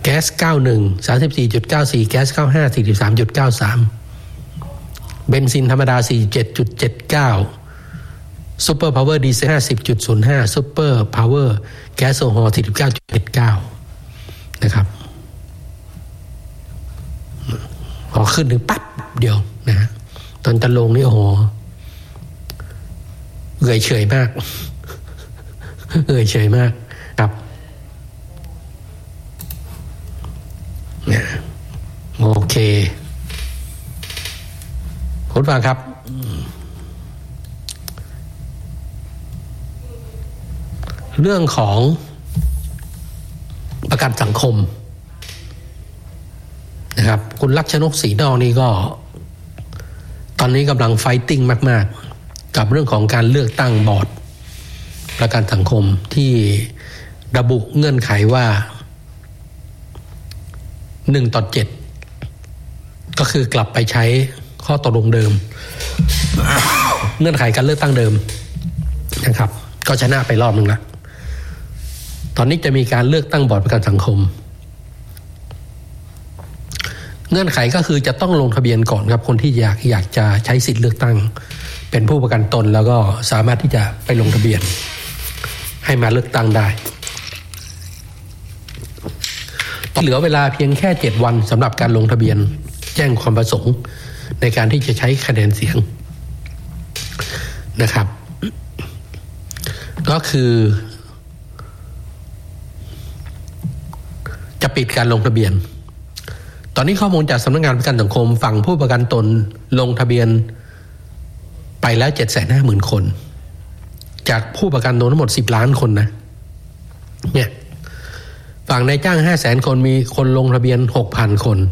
แก๊ส91 34.94แก๊ส95 43.93เบนซินธรรมดา 47.79ซูเปอร์พาวเวอร์ดีเซล 50.05ซูเปอร์พาวเวอร์แก๊สโซฮอล์ 49.79 นะครับพอขึ้นถึงปั๊บเดียวนะฮะตอนจะลงนี่โอ้โหเอื่อยเฉยมากเอื่อยเฉยมากครับโอเคคุณฟังครับเรื่องของประกันสังคมนะครับคุณลักษณกศรีนอกนี่ก็ตอนนี้กำลังไฟติ้งมากๆกับเรื่องของการเลือกตั้งบอร์ดประกันสังคมที่ระบุเงื่อนไขว่า1:7ก็คือกลับไปใช้ข้อตกลงเดิม เงื่อนไขการเลือกตั้งเดิมนะครับก็ชนะไปรอบนึงละตอนนี้จะมีการเลือกตั้งบอร์ดประกันสังคมเงื่อนไขก็คือจะต้องลงทะเบียนก่อนครับคนที่อยากจะใช้สิทธิ์เลือกตั้งเป็นผู้ประกันตนแล้วก็สามารถที่จะไปลงทะเบียนให้มาเลือกตั้งได้เหลือเวลาเพียงแค่7วันสำหรับการลงทะเบียนแจ้งความประสงค์ในการที่จะใช้คะแนนเสียงนะครับก็คือจะปิดการลงทะเบียนตอนนี้ข้อมูลจากสำนักงานประกันสังคมฝั่งผู้ประกันตนลงทะเบียนไปแล้ว 750,000 คนจากผู้ประกันตนทั้งหมด10ล้านคนนะเนี่ยฝั่งนายจ้าง 500,000 คนมีคนลงทะเบียน 6,000 คน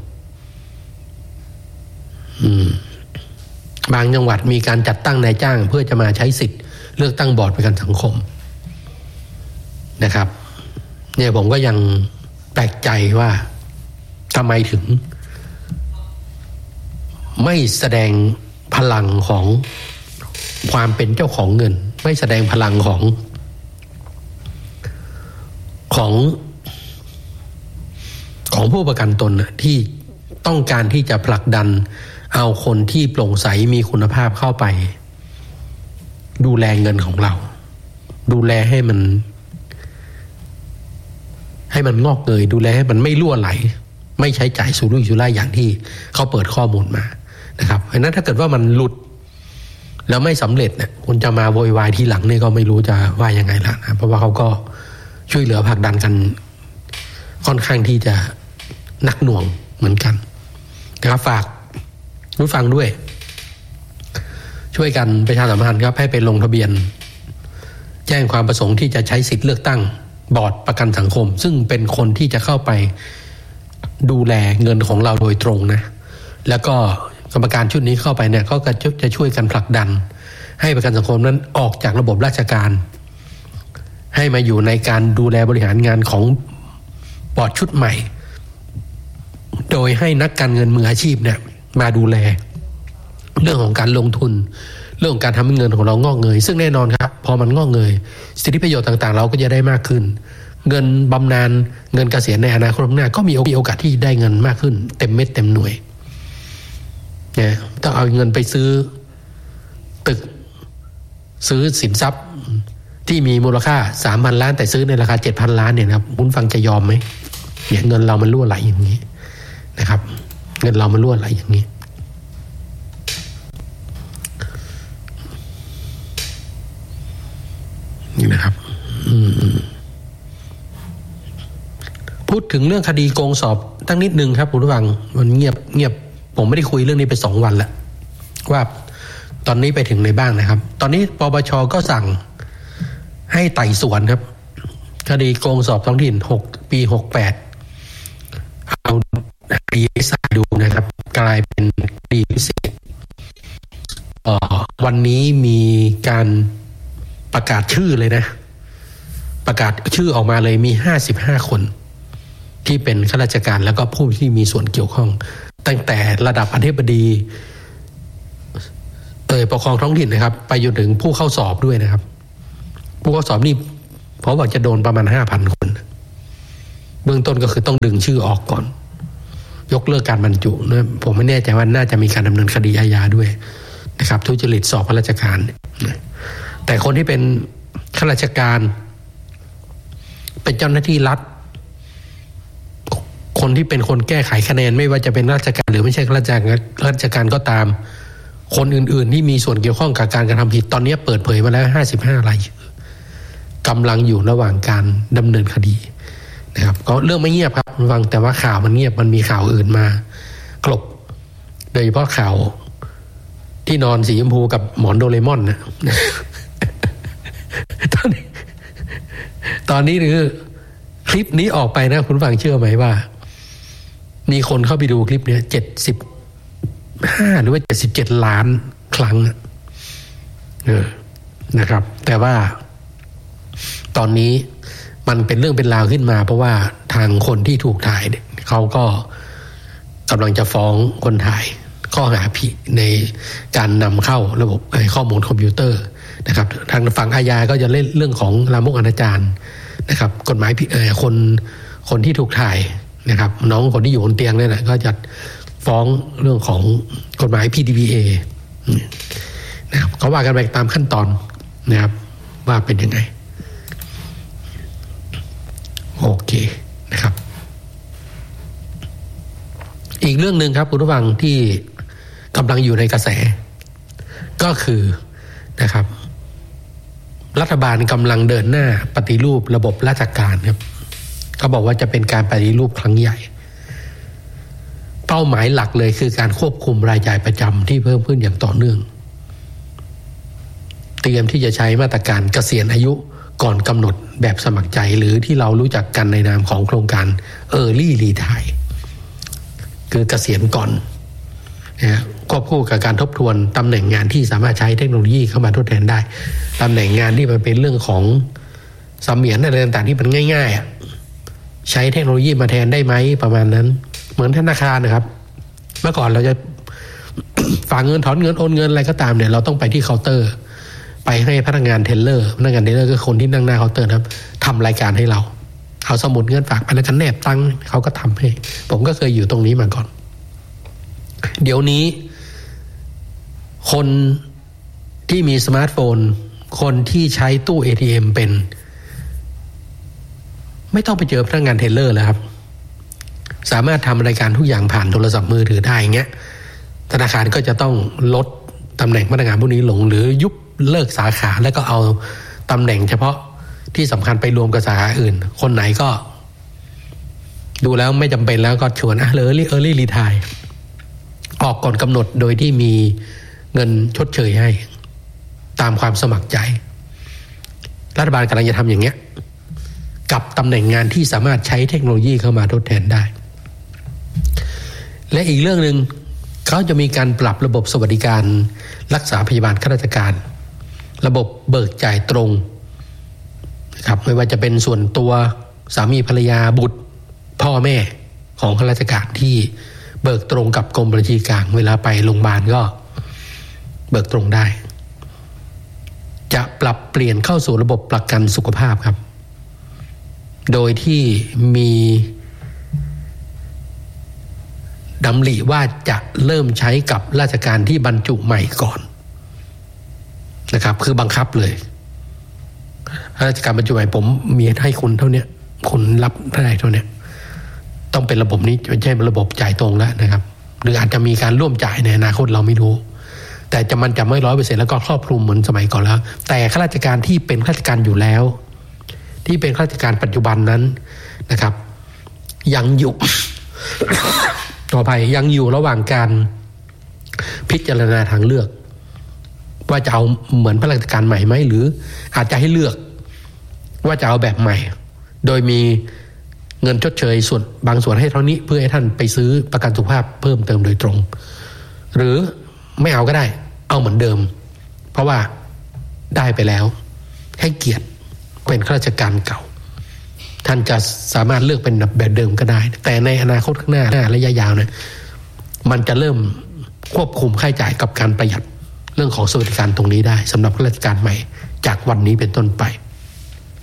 บางจังหวัดมีการจัดตั้งนายจ้างเพื่อจะมาใช้สิทธิ์เลือกตั้งบอร์ดประกันสังคมนะครับเนี่ยผมก็ยังแปลกใจว่าทำไมถึงไม่แสดงพลังของความเป็นเจ้าของเงินไม่แสดงพลังของผู้ประกันตนที่ต้องการที่จะผลักดันเอาคนที่โปร่งใสมีคุณภาพเข้าไปดูแลเงินของเราดูแลให้มันงอกเงยดูแลให้มันไม่รั่วไหลไม่ใช้จ่ายสุรุ่ยสุร่ายอย่างที่เขาเปิดข้อมูลมานะครับเพราะนั้นถ้าเกิดว่ามันหลุดแล้วไม่สำเร็จเนี่ยคุณจะมาโวยวายทีหลังนี่ก็ไม่รู้จะว่ายังไงละนะเพราะว่าเขาก็ช่วยเหลือผลักดันกันค่อนข้างที่จะหนักหน่วงเหมือนกันนะครับฝากผู้ฟังด้วยช่วยกันประชาสัมพันธ์ครับให้ไปลงทะเบียนแจ้งความประสงค์ที่จะใช้สิทธิ์เลือกตั้งบอร์ดประกันสังคมซึ่งเป็นคนที่จะเข้าไปดูแลเงินของเราโดยตรงนะแล้วก็กรรมการชุดนี้เข้าไปเนี่ยก็จะช่วยกันผลักดันให้ประกันสังคมนั้นออกจากระบบราชการให้มาอยู่ในการดูแลบริหารงานของบอร์ดชุดใหม่โดยให้นักการเงินมืออาชีพเนี่ยมาดูแลเรื่องของการลงทุนเรื่องของการทำให้เงินของเรางอกเงยซึ่งแน่นอนครับพอมันงอกเงยสิทธิประโยชน์ต่างๆเราก็จะได้มากขึ้นเงินบำนาญเงินเกษียณในอนาคตข้างหน้าก็มีโอกาสที่ได้เงินมากขึ้นเต็มเม็ดเต็มหน่วยเนี่ยต้องเอาเงินไปซื้อตึกซื้อสินทรัพย์ที่มีมูลค่า 3,000 ล้านแต่ซื้อในราคา 7,000 ล้านเนี่ยนะครับคุณฟังจะยอมไหมเนี่ยเงินเรามันรั่วไหลอย่างนี้นะครับเงินเรามันรั่วไหลอย่างนี้นี่นะครับพูดถึงเรื่องคดีโกงสอบตั้งนิดนึงครับคุณผู้ฟังมันเงียบผมไม่ได้คุยเรื่องนี้ไป2วันแล้วว่าตอนนี้ไปถึงไหนบ้างนะครับตอนนี้ปปช.ก็สั่งให้ไต่สวนครับคดีโกงสอบท้องถิ่น6 ปี 68เอาดีไซน์ดูนะครับกลายเป็นคดีพิเศษวันนี้มีการประกาศชื่อเลยนะประกาศชื่อออกมาเลยมี55คนที่เป็นข้าราชการแล้วก็ผู้ที่มีส่วนเกี่ยวข้องตั้งแต่ระดับอธิบดีปกครองท้องถิ่นนะครับไปจนถึงผู้เข้าสอบด้วยนะครับผู้เข้าสอบนี่เพราะว่าจะโดนประมาณ 5,000 คนเบื้องต้นก็คือต้องดึงชื่อออกก่อนยกเลิกการบรรจุนะผมไม่แน่ใจว่าน่าจะมีการดำเนินคดีอาญาด้วยนะครับทุจริตสอบข้าราชการแต่คนที่เป็นข้าราชการเป็นเจ้าหน้าที่รัฐคนที่เป็นคนแก้ไขคะแนนไม่ว่าจะเป็นราชการหรือไม่ใช่ราชการก็ตามคนอื่นๆที่มีส่วนเกี่ยวข้องกับการกระทำผิดตอนนี้เปิดเผยมาแล้ว55รายชื่อกำลังอยู่ระหว่างการดำเนินคดีนะครับก็เรื่องไม่เงียบครับฟังแต่ว่าข่าวมันเงียบมันมีข่าวอื่นมากลบโดยเฉพาะข่าวที่นอนสีชมพูกับหมอนโดเรมอนนะ ตอนนี้หรือคลิปนี้ออกไปนะคุณฟังเชื่อไหมว่ามีคนเข้าไปดูคลิปนี้75หรือว่า77ล้านครั้งนะครับแต่ว่าตอนนี้มันเป็นเรื่องเป็นราวขึ้นมาเพราะว่าทางคนที่ถูกถ่ายเขาก็กำลังจะฟ้องคนถ่ายข้อหาผิดในการนำเข้าระบบข้อมูลคอมพิวเตอร์นะครับทางฝั่งอาญาก็จะเล่นเรื่องของลามกอนาจารนะครับกฎหมายคนที่ถูกถ่ายนะครับน้องคนที่อยู่บนเตียงเนี่ยนะก็จะฟ้องเรื่องของกฎหมาย PDPA นะครับเขาว่ากันไปตามขั้นตอนนะครับว่าเป็นยังไงโอเคนะครับอีกเรื่องนึงครับคุณผู้ฟังที่กำลังอยู่ในกระแสก็คือนะครับรัฐบาลกำลังเดินหน้าปฏิรูประบบราชการครับเขาบอกว่าจะเป็นการปฏิรูปครั้งใหญ่เป้าหมายหลักเลยคือการควบคุมรายจ่ายประจำที่เพิ่มขึ้นอย่างต่อเนื่องเตรียมที่จะใช้มาตรการเกษียณอายุก่อนกำหนดแบบสมัครใจหรือที่เรารู้จักกันในนามของโครงการ Early Retire คือเกษียณก่อนนะควบคู่กับการทบทวนตำแหน่งงานที่สามารถใช้เทคโนโลยีเข้ามาทดแทนได้ตำแหน่งงานที่มันเป็นเรื่องของเสมียนอะไรต่างๆที่มันง่ายๆใช้เทคโนโลยีมาแทนได้ไหมประมาณนั้นเหมือนธนาคารนะครับเมื่อก่อนเราจะ ฝากเงินถอนเงินโอนเงินอะไรก็ตามเนี่ยเราต้องไปที่เคาน์เตอร์ไปให้พนักงานเทเลอร์พนักงานเทเลอร์ก็คนที่นั่งหน้าเคาน์เตอร์นะครับทำรายการให้เราเอาสมุดเงินฝากไปแล้วก็แนบตังค์เขาก็ทำให้ผมก็เคยอยู่ตรงนี้มาก่อนเดี๋ยวนี้คนที่มีสมาร์ทโฟนคนที่ใช้ตู้ ATM เป็นไม่ต้องไปเจอพนักงานเทเลอร์แล้วครับสามารถทำรายการทุกอย่างผ่านโทรศัพท์มือถือได้อย่างเงี้ยธนาคารก็จะต้องลดตำแหน่งพนักงานพวกนี้ลงหรือยุบเลิกสาขาแล้วก็เอาตำแหน่งเฉพาะที่สำคัญไปรวมกับสาขาอื่นคนไหนก็ดูแล้วไม่จำเป็นแล้วก็ชวนEarly Retire ออกก่อนกำหนดโดยที่มีเงินชดเชยให้ตามความสมัครใจรัฐบาลกำลังจะทำอย่างเงี้ยกับตำแหน่งงานที่สามารถใช้เทคโนโลยีเข้ามาทดแทนได้และอีกเรื่องนึงเขาจะมีการปรับระบบสวัสดิการรักษาพยาบาลข้าราชการระบบเบิกจ่ายตรงนะครับไม่ว่าจะเป็นส่วนตัวสามีภรรยาบุตรพ่อแม่ของข้าราชการที่เบิกตรงกับกรมบัญชีกลางเวลาไปโรงพยาบาลก็เบิกตรงได้จะปรับเปลี่ยนเข้าสู่ระบบประกันสุขภาพครับโดยที่มีดำริว่าจะเริ่มใช้กับราชการที่บรรจุใหม่ก่อนนะครับคือบังคับเลยราชการบรรจุใหม่ผมมีให้คุณเท่านี้คุณรับเท่าไหร่เท่านี้ต้องเป็นระบบนี้ไม่ใช่ระบบจ่ายตรงแล้วนะครับหรืออาจจะมีการร่วมจ่ายในอนาคตเราไม่รู้แต่มันจะไม่ 100% แล้วก็ครอบคลุมเหมือนสมัยก่อนแล้วแต่ข้าราชการที่เป็นข้าราชการอยู่แล้วที่เป็นข้าราชการปัจจุบันนั้นนะครับยังอยู่ ต่อไปยังอยู่ระหว่างการพิจารณาทางเลือกว่าจะเอาเหมือนข้าราชการใหม่ไหมหรืออาจจะให้เลือกว่าจะเอาแบบใหม่โดยมีเงินชดเชยส่วนบางส่วนให้เท่านี้เพื่อให้ท่านไปซื้อประกันสุขภาพเพิ่มเติมโดยตรงหรือไม่เอาก็ได้เอาเหมือนเดิมเพราะว่าได้ไปแล้วให้เกียรติเป็นข้าราชการเก่าท่านจะสามารถเลือกเป็นแบบเดิมก็ได้แต่ในอนาคตข้างหน้าระยะยาวเนี่ยมันจะเริ่มควบคุมค่าใช้จ่ายกับการประหยัดเรื่องของสวัสดิการตรงนี้ได้สำหรับข้าราชการใหม่จากวันนี้เป็นต้นไป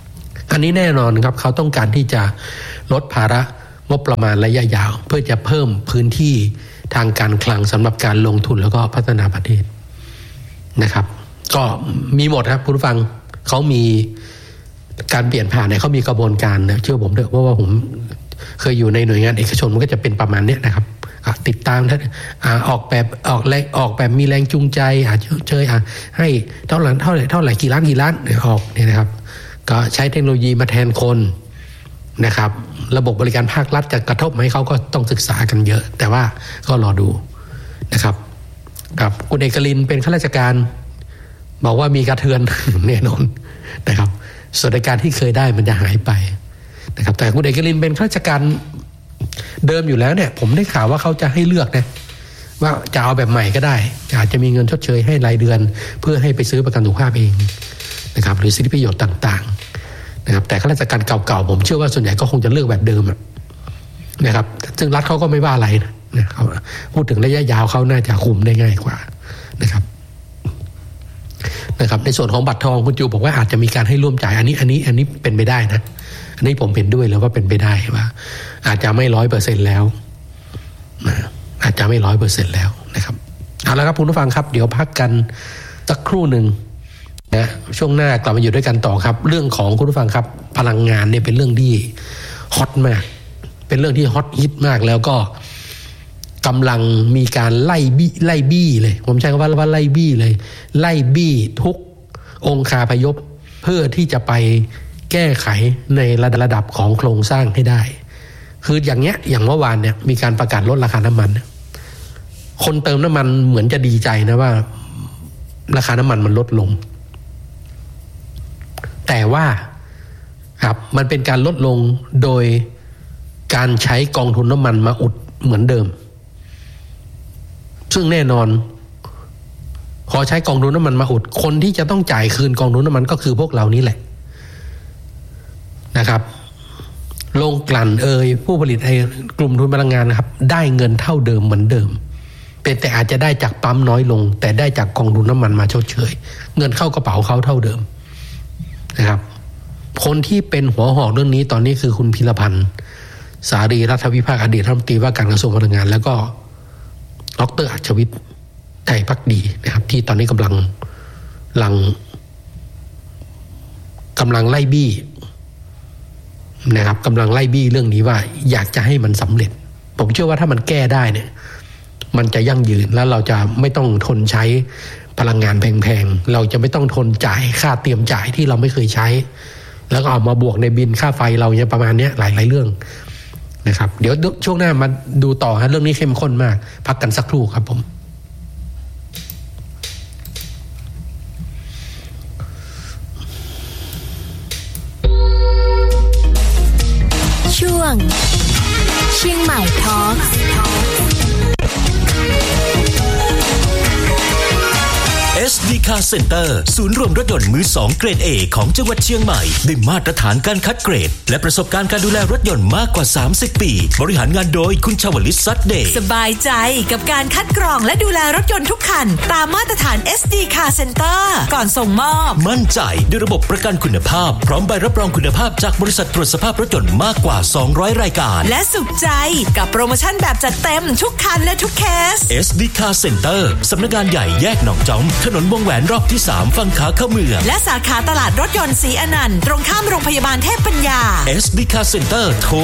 อันนี้แน่นอนครับเขาต้องการที่จะลดภาระงบประมาณระยะยาวเพื่อจะเพิ่มพื้นที่ทางการคลังสำหรับการลงทุนแล้วก็พัฒนาประเทศนะครับก็มีหมดครับคุณผู้ฟังเขามีการเปลี่ยนผ่านเนี่ยเขามีกระบวนการนะเชื่อผมเถอะเพราะว่าผมเคยอยู่ในหน่วยงานเอกชนมันก็จะเป็นประมาณนี้นะครับติดตามออกแบบมีแรงจูงใจเชยให้เท่าไหร่กี่ล้านออกเนี่ยนะครับก็ใช้เทคโนโลยีมาแทนคนนะครับระบบบริการภาครัฐจะกระทบไหมเขาก็ต้องศึกษากันเยอะแต่ว่าก็รอดูนะครับกับคุณเอกลินเป็นข้าราชการบอกว่ามีกระเทือนแน่นอนนะครับสวัสดิการที่เคยได้มันจะหายไปนะครับแต่คุณเอกลินเป็นข้าราชการเดิมอยู่แล้วเนี่ยผมได้ข่าวว่าเขาจะให้เลือกนะว่าจะเอาแบบใหม่ก็ได้อาจจะมีเงินชดเชยให้รายเดือนเพื่อให้ไปซื้อประกันสุขภาพเองนะครับหรือสิทธิประโยชน์ต่างๆนะครับแต่ข้าราชการเก่าๆผมเชื่อว่าส่วนใหญ่ก็คงจะเลือกแบบเดิมนะครับซึ่งรัฐเขาก็ไม่ว่าอะไรนะเขาพูดถึงระยะยาวเขาน่าจะคุมได้ง่ายกว่านะครับในส่วนของบัตรทองคุณจูบอกว่าอาจจะมีการให้ร่วมจ่ายอันนี้เป็นไปได้นะอันนี้ผมเห็นด้วยเลยว่าเป็นไปได้ว่าอาจจะไม่ 100% แล้วอาจจะไม่ 100% แล้วนะครับเอาละครับคุณผู้ฟังครับเดี๋ยวพักกันสักครู่หนึ่งนะช่วงหน้ากลับมาอยู่ด้วยกันต่อครับเรื่องของคุณผู้ฟังครับพลังงานเนี่ยเป็นเรื่องที่ฮอตมากเป็นเรื่องที่ฮอตฮิตมากแล้วก็กำลังมีการไล่บี้เลยผมใช้คำว่าไล่บี้เลยไล่บี้ทุกองคาพยพเพื่อที่จะไปแก้ไขในระดับของโครงสร้างให้ได้คืออย่างเงี้ยอย่างเมื่อวานเนี่ยมีการประกาศลดราคาน้ำมันคนเติมน้ำมันเหมือนจะดีใจนะว่าราคาน้ำมันมันลดลงแต่ว่าครับมันเป็นการลดลงโดยการใช้กองทุนน้ำมันมาอุดเหมือนเดิมซึ่งแน่นอนพอใช้กองทุนน้ำมันมาอุดคนที่จะต้องจ่ายคืนกองทุนน้ำมันก็คือพวกเรานี่แหละนะครับโรงกลั่นผู้ผลิตกลุ่มทุนพลังงานนะครับได้เงินเท่าเดิมเหมือนเดิมแต่อาจจะได้จากปั๊มน้อยลงแต่ได้จากกองทุนน้ำมันมาชดเชยเงินเข้ากระเป๋าเขาเท่าเดิมนะครับคนที่เป็นหัวหอกเรื่องนี้ตอนนี้คือคุณพิรพันธ์สารีรัฐวิภาคอดีตรัฐมนตรีว่าการกระทรวงพลังงานแล้วก็ดร.อัจวิทย์ไทยภักดีนะครับที่ตอนนี้กำลังไล่บี้นะครับกำลังไล่บี้เรื่องนี้ว่าอยากจะให้มันสำเร็จผมเชื่อว่าถ้ามันแก้ได้เนี่ยมันจะยั่งยืนแล้วเราจะไม่ต้องทนใช้พลังงานแพงๆเราจะไม่ต้องทนจ่ายค่าเตรียมจ่ายที่เราไม่เคยใช้แล้วก็เอามาบวกในบินค่าไฟเราเนี่ยประมาณนี้หลายๆเรื่องนะครับเดี๋ยวช่วงหน้ามาดูต่อฮะเรื่องนี้เข้มข้นมากพักกันสักครู่ครับผมช่วงเชียงใหม่ทอล์ค SD Car Center ศูนย์รวมรถยนต์มือ2เกรด A ของจังหวัดเชียงใหม่ด้วยมาตรฐานการคัดเกรดและประสบการณ์การดูแลรถยนต์มากกว่า30ปีบริหารงานโดยคุณชวลิต ซัดเดย์สบายใจกับการคัดกรองและดูแลรถยนต์ทุกคันตามมาตรฐาน SD Car Center ก่อนส่งมอบมั่นใจด้วยระบบประกันคุณภาพพร้อมใบรับรองคุณภาพจากบริษัทตรวจสภาพรถยนต์มากกว่า200รายการและสุขใจกับโปรโมชั่นแบบจัดเต็มทุกคันและทุกเคส SD Car Center สำนักงานใหญ่แยกหนองจอมถนนวงแหวนรอบที่3ฝั่งขาเข้าเมืองและสาขาตลาดรถยนต์ศรีอนันต์ตรงข้ามโรงพยาบาลเทพปัญญา SD Car Center โทร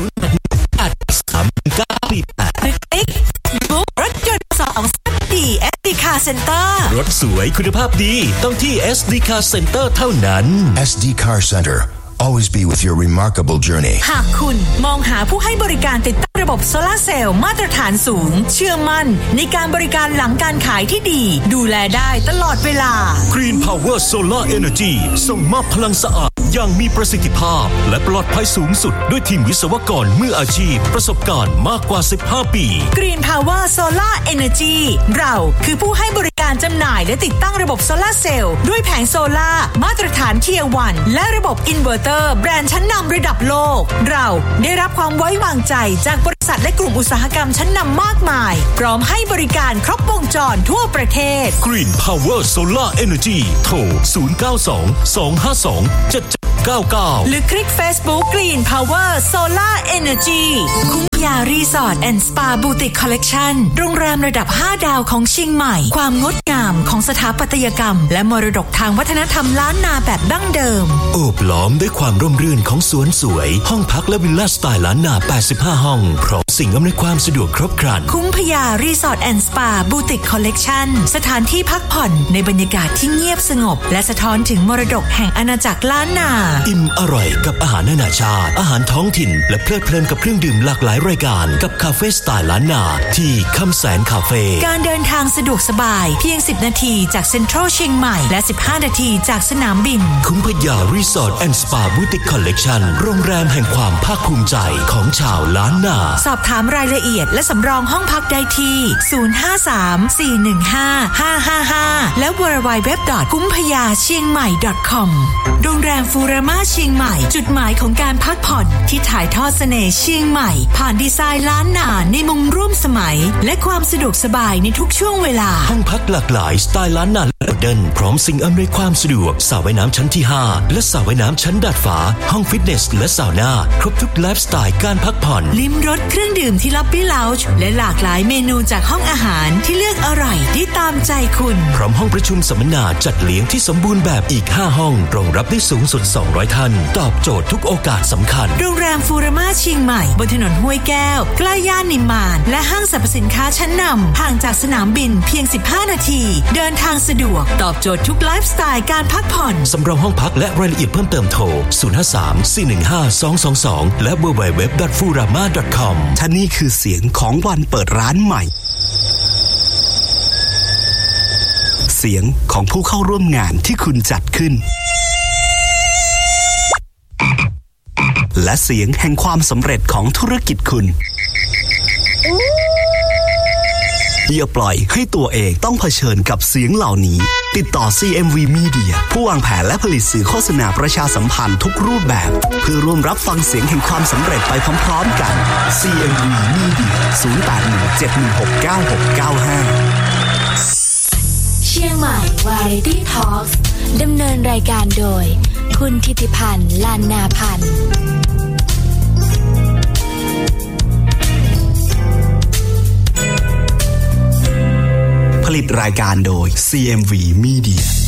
รถยนต์2 ดี SD Car Center รถสวยคุณภาพดีต้องที่ SD Car Center เท่านั้น SD Car Center Always be with your remarkable journey หากคุณมองหาผู้ให้บริการติดตั้งระบบโซลาร์เซลล์มาตรฐานสูงเชื่อมั่นในการบริการหลังการขายที่ดีดูแลได้ตลอดเวลา Green Power Solar Energy ส่งมอบพลังสะอาดอย่างมีประสิทธิภาพและปลอดภัยสูงสุดด้วยทีมวิศวกรมืออาชีพประสบการณ์มากกว่า15ปี Green Power Solar Energy เราคือผู้ให้บริการจำหน่ายและติดตั้งระบบโซลาร์เซลล์ด้วยแผงโซลาร์มาตรฐาน Tier 1และระบบอินเวอร์เตอร์แบรนด์ชั้นนำระดับโลกเราได้รับความไว้วางใจจากบริษัทและกลุ่มอุตสาหกรรมชั้นนำมากมายพร้อมให้บริการครบวงจรทั่วประเทศ Green Power Solar Energy โทร 092 252 7799 0999 หรือคลิก Facebook Green Power Solar Energy คุ้มพยารีสอร์ทแอนด์สปาบูติกคอลเลกชันโรงแรมระดับ5ดาวของเชียงใหม่ความงดงามของสถาปัตยกรรมและมรดกทางวัฒนธรรมล้านนาแบบดั้งเดิมโอบล้อมด้วยความร่มรื่นของสวนสวยห้องพักและวิลล่าสไตล์ล้านนา85ห้องพร้อมสิ่งอำนวยความสะดวกครบครันคุ้มพยารีสอร์ทแอนด์สปาบูติกคอลเลกชันสถานที่พักผ่อนในบรรยากาศที่เงียบสงบและสะท้อนถึงมรดกแห่งอาณาจักรล้านนาอิ่มอร่อยกับอาหารนานาชาติอาหารท้องถิ่นและเพลิดเพลินกับเครื่องดื่มหลากหลายรายการกับคาเฟ่สไตล์ล้านนาที่คำแสนคาเฟ่การเดินทางสะดวกสบายเพียง10นาทีจากเซ็นทรัลเชียงใหม่และ15นาทีจากสนามบินคุ้มพยารีสอร์ทแอนด์สปาบูติกคอลเลกชันโรงแรมแห่งความภาคภูมิใจของชาวล้านนาสอบถามรายละเอียดและสำรองห้องพักได้ที่053-415-555และ www.kumphayachiengmai.com โรงแรมฟูราม่าเชียงใหม่จุดหมายของการพักผ่อนที่ถ่ายทอดเสน่ห์เชียงใหม่ผ่านดีไซน์ล้านนาในมุมร่วมสมัยและความสะดวกสบายในทุกช่วงเวลาห้องพักหลากหลายสไตล์ล้านนาและโมเดิร์นพร้อมสิ่งอำนวยความสะดวกสระว่ายน้ำชั้นที่5และสระว่ายน้ำชั้นดาดฟ้าห้องฟิตเนสและซาวน่าครบทุกไลฟ์สไตล์การพักผ่อนลิ้มรสเครื่องดื่มที่ล็อบบี้เลาจ์และหลากหลายเมนูจากห้องอาหารที่เลือกอร่อยได้ตามใจคุณพร้อมห้องประชุมสัมมนาจัดเลี้ยงที่สมบูรณ์แบบอีก5ห้องรองรับได้สูงสุด200ท่านตอบโจทย์ทุกโอกาสสำคัญโรงแรมฟูราม่าเชียงใหม่บนถนนห้วยแก้วใกล้ย่านนิมมานและห้างสรรพสินค้าชั้นนำห่างจากสนามบินเพียง15นาทีเดินทางสะดวกตอบโจทย์ทุกไลฟ์สไตล์การพักผ่อนสำรองห้องพักและรายละเอียดเพิ่มเติมโทร053-415-222และ www.furama.com ท่านี่คือเสียงของวันเปิดร้านใหม่เสียงของผู้เข้าร่วมงานที่คุณจัดขึ้นและเสียงแห่งความสำเร็จของธุรกิจคุณอย่าปล่อยให้ตัวเองต้องเผชิญกับเสียงเหล่านี้ติดต่อ CMV Media ผู้วางแผนและผลิตสื่อโฆษณาประชาสัมพันธ์ทุกรูปแบบเพื่อร่วมรับฟังเสียงแห่งความสำเร็จไปพร้อมๆกัน CMV Media 0817169695 เชียงใหม่ Variety Talks ดำเนินรายการโดยคุณธิติพันธ์ ลานนาพันธ์ผลิตรายการโดย CMV Media